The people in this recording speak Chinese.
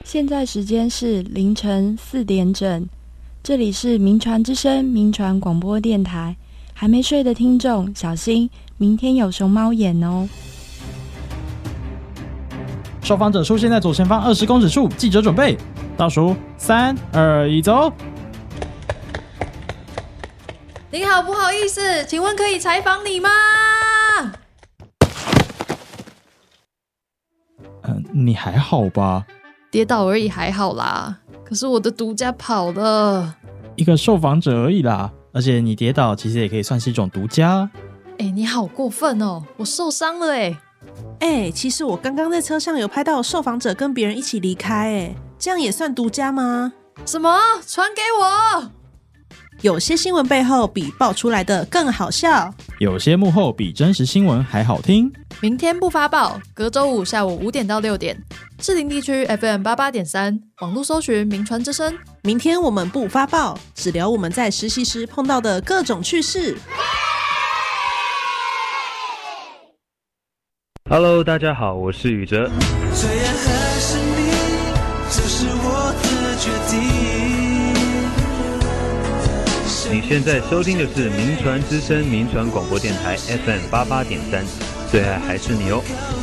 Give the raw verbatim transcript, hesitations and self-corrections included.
现在时间是凌晨四点整，这里是民传之声民传广播电台。还没睡的听众小心，明天有熊猫眼哦。 受访者出现在左前方二十公尺处，记者准备倒数三二一走。 您好，不好意思，请问可以采访你吗？ 呃，你还好吧？ 跌倒而已，还好啦。可是我的独家跑了。 一个受访者而已啦，而且你跌倒其实也可以算是一种独家。 哎、欸，你好过分哦！我受伤了哎。 哎、欸，其实我刚刚在车上有拍到受访者跟别人一起离开，哎，这样也算独家吗？ 什么？传给我！ 有些新闻背后比爆出来的更好笑， 有些幕后比真实新闻还好听。 明天不发报，隔周五下午五点到六点，士林地区 F M 八八点三，网络搜寻民传之声。 明天我们不发报，只聊我们在实习时碰到的各种趣事。 Hello， 大家好，我是宇哲。最爱还是你，这是我的决定。你现在收听的是民传之声民传广播电台 F M 八八点三，最爱还是你哦。